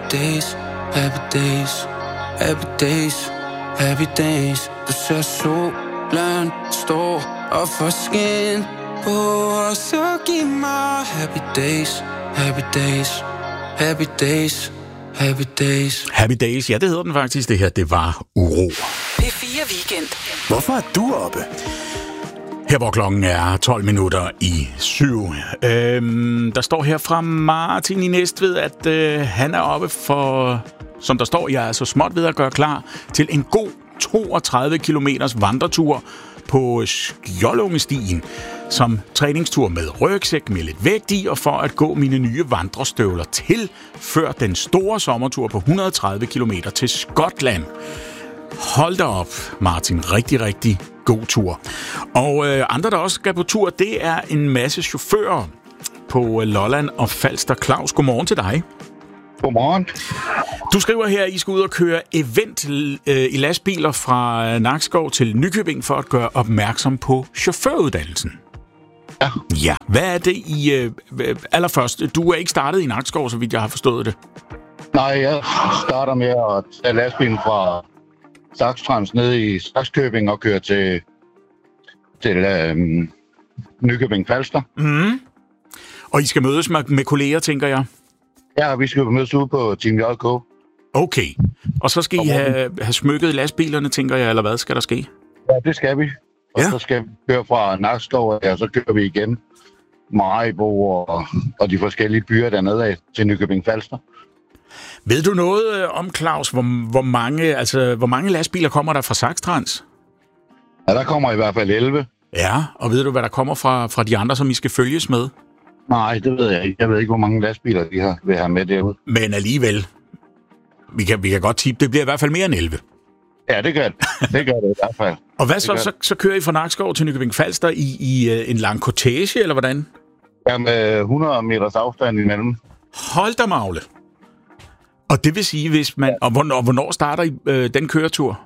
days, happy days, happy days, happy days. Du ser solen stå op for skin på, og så giv mig happy days, happy days, happy days, happy days. Happy Days, ja, det hedder den faktisk. Det her, det var Uro. P4 Weekend. Hvorfor er du oppe? Her hvor klokken er 12 minutter i 7. Der står her fra Martin i Næstved, at han er oppe for, som der står, jeg er så småt ved at gøre klar til en god 32 kilometers vandretur på Skjoldungestien, som træningstur med rygsæk med lidt vægt i, og for at gå mine nye vandrestøvler til, før den store sommertur på 130 kilometer til Skotland. Hold da op, Martin. Rigtig, rigtig god tur. Og andre, der også skal på tur, det er en masse chauffører på Lolland og Falster. Claus, godmorgen til dig. Godmorgen. Du skriver her, at I skal ud og køre event i lastbiler fra Nakskov til Nykøbing for at gøre opmærksom på chaufføruddannelsen. Ja. Ja, hvad er det I... allerførst, du er ikke startet i Nakskov, så vidt jeg har forstået det. Nej, jeg starter med at tage lastbilen fra Saxtrans ned i Sakskøbing og køre til Nykøbing Falster. Mm. Og I skal mødes med kolleger, tænker jeg? Ja, vi skal mødes ude på Team JK. Okay. Og så skal I have smykket lastbilerne, tænker jeg, eller hvad skal der ske? Ja, det skal vi. Og Ja. så skal vi køre fra Nakskov, og så kører vi igen Maribo og de forskellige byer dernede af til Nykøbing Falster. Ved du noget om, Claus, hvor mange lastbiler kommer der fra Saxtrans? Ja, der kommer i hvert fald 11. Ja, og ved du, hvad der kommer fra de andre, som I skal følges med? Nej, det ved jeg ikke. Jeg ved ikke, hvor mange lastbiler de vil have med derude. Men alligevel, vi kan godt tippe, det bliver i hvert fald mere end 11. Ja, det gør det. Det gør det i hvert fald. Og hvad så kører I fra Nakskov til Nykøbing Falster i en lang kortege, eller hvordan? Ja, med 100 meters afstand imellem. Hold da magle. Og det vil sige, hvis man... Og hvornår starter I den køretur?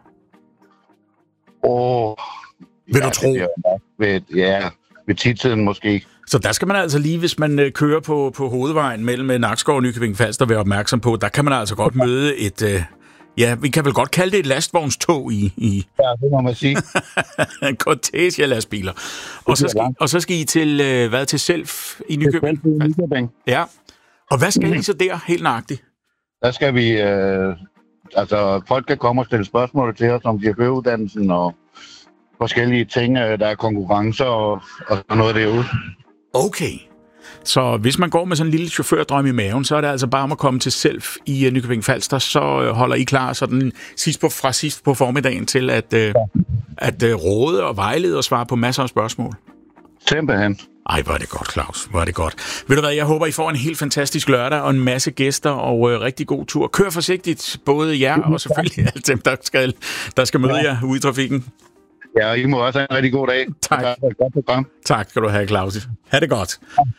Vil du tro? Ved 10-tiden måske. Så der skal man altså lige, hvis man kører på hovedvejen mellem Nakskov og Nykøbing Falster, være opmærksom på, der kan man altså godt møde et... vi kan vel godt kalde det et lastvognstog i Ja, det må man sige. en kortege af lastbiler. Og så skal I til, til Self i Nykøbing? Nykøbing. Ja. Og hvad skal I så der, helt nøjagtigt? Der skal vi... folk kan komme og stille spørgsmål til os om chaufføruddannelsen og forskellige ting. Der er konkurrencer og noget derude. Okay. Så hvis man går med sådan en lille chaufførdrøm i maven, så er det altså bare om at komme til Self i Nykøbing Falster, så holder I klar sådan sidst på formiddagen til at råde og vejlede og svare på masser af spørgsmål. Simpelthen. Ej, hvor er det godt, Claus. Hvor er det godt. Ved du hvad, jeg håber, I får en helt fantastisk lørdag og en masse gæster og rigtig god tur. Kør forsigtigt, både jer og selvfølgelig alle dem, der skal møde jer ude i trafikken. Ja, I må også have en rigtig god dag. Tak. Godt. Tak skal du have, Claus. Ha' det godt.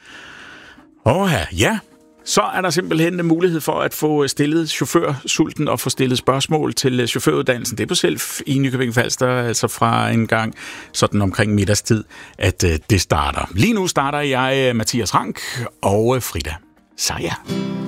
Ja. Så er der simpelthen mulighed for at få stillet chaufførsulten og få stillet spørgsmål til chaufføruddannelsen. Det er på Self i Nykøbing Falster, altså fra en gang sådan omkring middagstid, at det starter. Lige nu starter jeg Mathias Rank og Frida Saja.